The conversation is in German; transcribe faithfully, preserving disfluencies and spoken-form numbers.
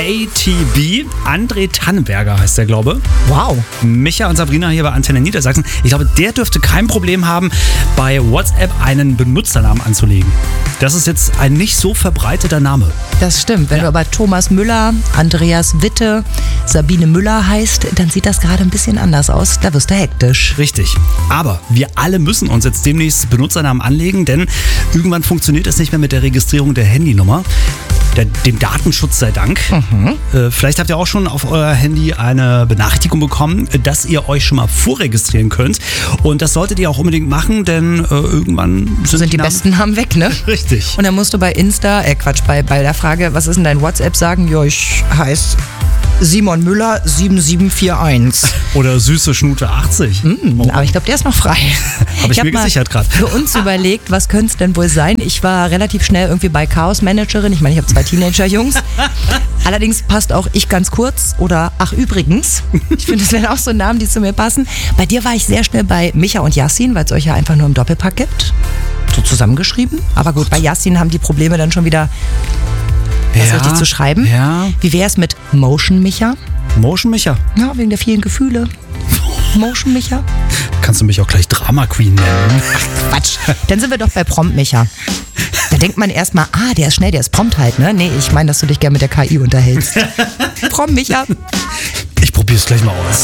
A T B. André Tannenberger heißt der, glaube ich. Wow. Micha und Sabrina hier bei Antenne Niedersachsen. Ich glaube, der dürfte kein Problem haben, bei WhatsApp einen Benutzernamen anzulegen. Das ist jetzt ein nicht so verbreiteter Name. Das stimmt. Wenn Ja. du aber Thomas Müller, Andreas Witte, Sabine Müller heißt, dann sieht das gerade ein bisschen anders aus. Da wirst du hektisch. Richtig. Aber wir alle müssen uns jetzt demnächst Benutzernamen anlegen, denn irgendwann funktioniert es nicht mehr mit der Registrierung der Handynummer. Der, dem Datenschutz sei Dank. Mhm. Äh, vielleicht habt ihr auch schon auf euer Handy eine Benachrichtigung bekommen, dass ihr euch schon mal vorregistrieren könnt. Und das solltet ihr auch unbedingt machen, denn äh, irgendwann sind, Sind die Namen- besten Namen weg, ne? Richtig. Und dann musst du bei Insta, äh Quatsch, bei, bei der Frage, was ist denn dein WhatsApp, sagen, ja, ich heiße Simon Müller sieben sieben vier eins. Oder süße Schnute achtzig. Hm, aber ich glaube, der ist noch frei. Hab ich hab mir mal gesichert grad. Für uns überlegt, was könnte es denn wohl sein? Ich war relativ schnell irgendwie bei Chaos Managerin. Ich meine, ich habe zwei Teenager-Jungs. Allerdings passt auch ich ganz kurz oder ach übrigens. Ich finde, das wären auch so Namen, die zu mir passen. Bei dir war ich sehr schnell bei Micha und Yassin, weil es euch ja einfach nur im Doppelpack gibt. So zusammengeschrieben. Aber gut, bei Yassin haben die Probleme dann schon wieder, das Ja, richtig zu schreiben. ja. Wie wäre es mit Motion Micha? Motion Micha. Ja, wegen der vielen Gefühle. Motion Micha? Kannst du mich auch gleich Drama Queen nennen? Quatsch. Dann sind wir doch bei Prompt Micha. Da denkt man erstmal, ah, der ist schnell, der ist prompt halt, ne? Nee, ich meine, dass du dich gerne mit der K I unterhältst. Prompt Micha. Ich probier's gleich mal aus.